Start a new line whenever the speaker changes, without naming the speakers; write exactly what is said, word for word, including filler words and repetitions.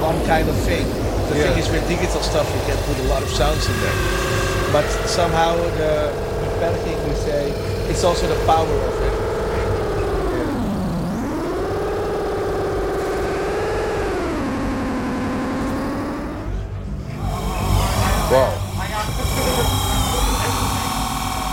one kind of thing. The
Yeah.
thing is, with digital stuff, you can put a lot of sounds in there. But somehow the, the panicking, we say, it's also the power of it.
Wow.